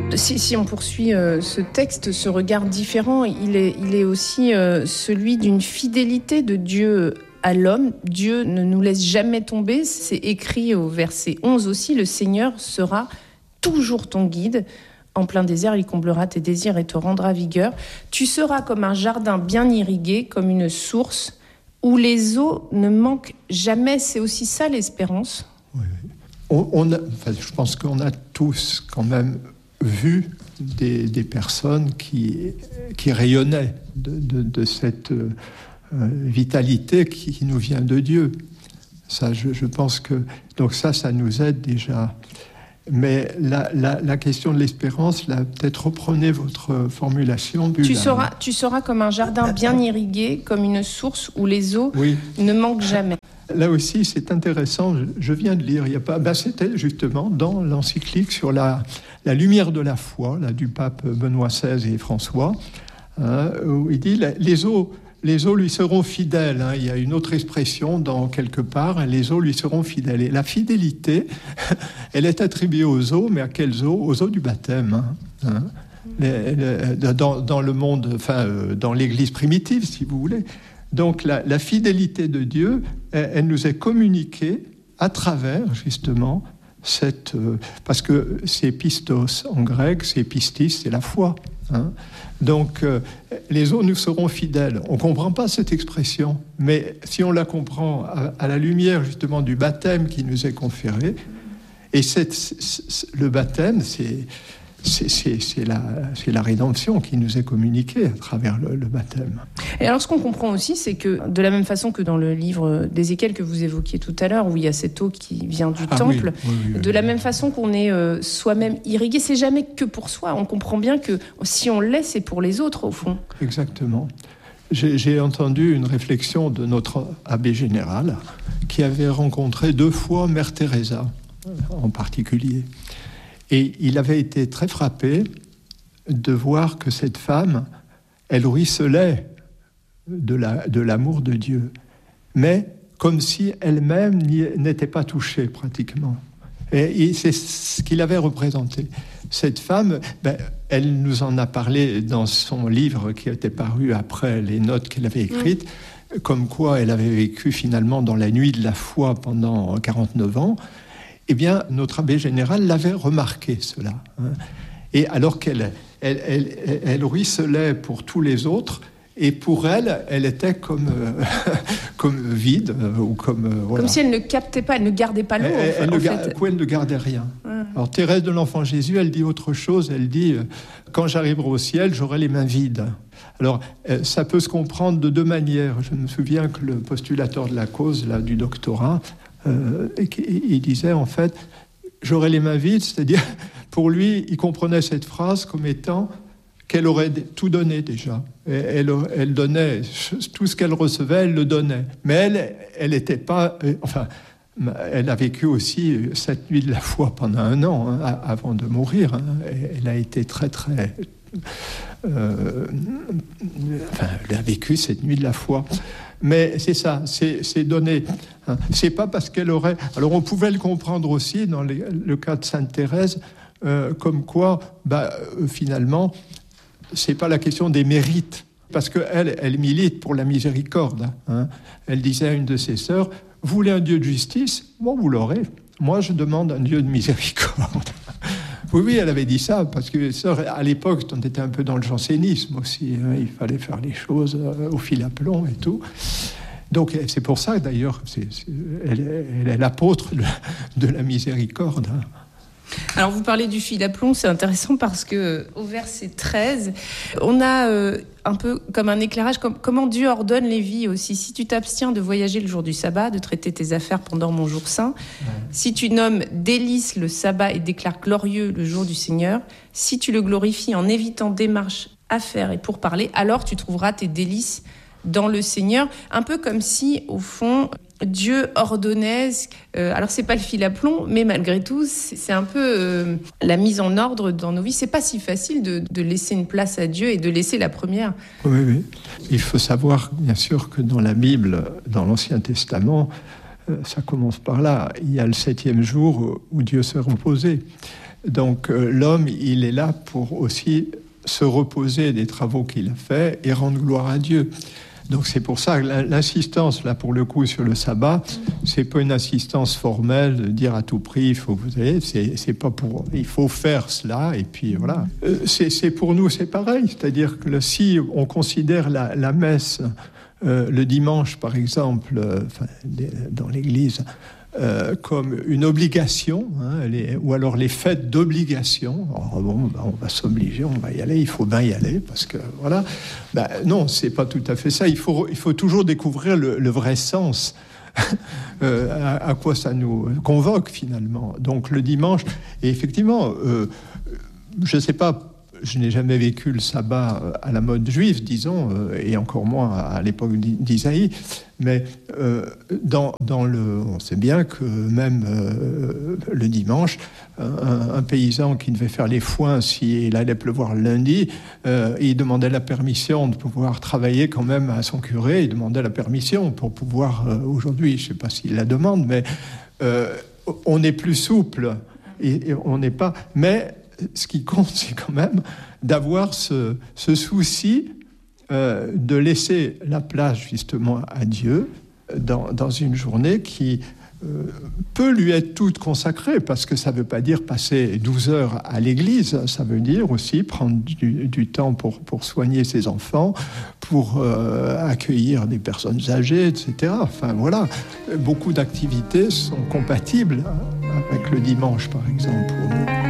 Si on poursuit ce texte, ce regard différent, il est aussi celui d'une fidélité de Dieu à l'homme. Dieu ne nous laisse jamais tomber. C'est écrit au verset 11 aussi, « Le Seigneur sera toujours ton guide. En plein désert, il comblera tes désirs et te rendra vigueur. Tu seras comme un jardin bien irrigué, comme une source où les eaux ne manquent jamais. » C'est aussi ça l'espérance. Oui. Je pense qu'on a tous quand même vu des personnes qui rayonnaient de cette vitalité qui nous vient de Dieu. Ça, je pense que... Donc ça nous aide déjà. Mais la question de l'espérance, là, peut-être reprenez votre formulation. Tu seras comme un jardin bien irrigué, comme une source où les eaux ne manquent jamais. Là aussi, c'est intéressant. Je viens de lire, c'était justement dans l'encyclique sur la lumière de la foi, là, du pape Benoît XVI et François, où il dit les eaux lui seront fidèles. Il y a une autre expression dans quelque part, les eaux lui seront fidèles. Et la fidélité, elle est attribuée aux eaux, mais à quelles eaux ? Aux eaux du baptême. Dans le monde, dans l'Église primitive, si vous voulez. Donc la fidélité de Dieu, elle nous est communiquée à travers justement parce que c'est pistos en grec, c'est pistis, c'est la foi. Donc les eaux nous seront fidèles. On ne comprend pas cette expression, mais si on la comprend à la lumière justement du baptême qui nous est conféré, et le baptême, c'est la rédemption qui nous est communiquée à travers le baptême. Et alors, ce qu'on comprend aussi, c'est que de la même façon que dans le livre d'Ézéchiel que vous évoquiez tout à l'heure, où il y a cette eau qui vient du temple, de la même façon qu'on est soi-même irrigué, c'est jamais que pour soi. On comprend bien que si on l'est, c'est pour les autres, au fond. Exactement. J'ai entendu une réflexion de notre abbé général qui avait rencontré 2 fois Mère Teresa, en particulier. Et il avait été très frappé de voir que cette femme, elle ruisselait de l'amour de Dieu, mais comme si elle-même n'était pas touchée pratiquement. Et c'est ce qu'il avait représenté. Cette femme, elle nous en a parlé dans son livre qui était paru après les notes qu'elle avait écrites, comme quoi elle avait vécu finalement dans la nuit de la foi pendant 49 ans. Eh bien, notre abbé général l'avait remarqué, cela. Et alors qu'elle ruisselait pour tous les autres, et pour elle, elle était comme vide, ou comme... voilà. Comme si elle ne captait pas, elle ne gardait pas l'eau, elle ne gardait rien. Alors, Thérèse de l'Enfant Jésus, elle dit autre chose, elle dit « Quand j'arriverai au ciel, j'aurai les mains vides ». Alors, ça peut se comprendre de 2 manières. Je me souviens que le postulateur de la cause, là, du doctorat, il disait en fait j'aurais les mains vides, c'est-à-dire pour lui il comprenait cette phrase comme étant qu'elle aurait tout donné déjà. Elle donnait tout ce qu'elle recevait, elle le donnait, mais elle n'était pas elle a vécu aussi cette nuit de la foi pendant 1 an avant de mourir. Elle a été très très elle a vécu cette nuit de la foi. Mais c'est ça, c'est donné. C'est pas parce qu'elle aurait... Alors on pouvait le comprendre aussi dans le cas de Sainte Thérèse, comme quoi, finalement, c'est pas la question des mérites, parce qu'elle milite pour la miséricorde. Elle disait à une de ses sœurs, vous voulez un Dieu de justice ? Bon, vous l'aurez. Moi, je demande un Dieu de miséricorde. Oui, elle avait dit ça, parce que à l'époque, on était un peu dans le jansénisme aussi. Il fallait faire les choses au fil à plomb et tout. Donc, c'est pour ça, d'ailleurs, elle est l'apôtre de la miséricorde. Alors, vous parlez du fil à plomb, c'est intéressant parce qu'au verset 13, on a un peu comme un éclairage, comment Dieu ordonne les vies aussi. Si tu t'abstiens de voyager le jour du sabbat, de traiter tes affaires pendant mon jour saint, si tu nommes délice le sabbat et déclares glorieux le jour du Seigneur, si tu le glorifies en évitant démarches, affaires et pourparlers, alors tu trouveras tes délices dans le Seigneur. Un peu comme si, au fond... Dieu ordonnait, alors c'est pas le fil à plomb, mais malgré tout, c'est un peu la mise en ordre dans nos vies. C'est pas si facile de laisser une place à Dieu et de laisser la première. Oui. Il faut savoir, bien sûr, que dans la Bible, dans l'Ancien Testament, ça commence par là. Il y a le 7e jour où Dieu s'est reposé. Donc l'homme, il est là pour aussi se reposer des travaux qu'il a faits et rendre gloire à Dieu. Donc c'est pour ça que l'insistance, là, pour le coup, sur le sabbat, c'est pas une insistance formelle de dire à tout prix, vous savez, c'est pas pour... Il faut faire cela, et puis voilà. C'est pour nous, c'est pareil. C'est-à-dire que si on considère la messe le dimanche, par exemple, dans l'Église, comme une obligation, ou alors les fêtes d'obligation. Bon, on va s'obliger, on va y aller, il faut bien y aller, parce que voilà. Non, c'est pas tout à fait ça. Il faut toujours découvrir le vrai sens. À quoi ça nous convoque finalement. Donc le dimanche, et effectivement, je ne sais pas, je n'ai jamais vécu le sabbat à la mode juive, disons, et encore moins à l'époque d'Isaïe, mais on sait bien que même le dimanche, un paysan qui devait faire les foins s'il allait pleuvoir le lundi, il demandait la permission de pouvoir travailler quand même à son curé, il demandait la permission pour pouvoir, aujourd'hui, je ne sais pas s'il la demande, mais on est plus souple, et on n'est pas... Mais ce qui compte, c'est quand même d'avoir ce souci de laisser la place justement à Dieu dans une journée qui peut lui être toute consacrée, parce que ça ne veut pas dire passer 12 heures à l'église, ça veut dire aussi prendre du temps pour soigner ses enfants, pour accueillir des personnes âgées, etc. Enfin voilà, beaucoup d'activités sont compatibles avec le dimanche, par exemple, pour nous.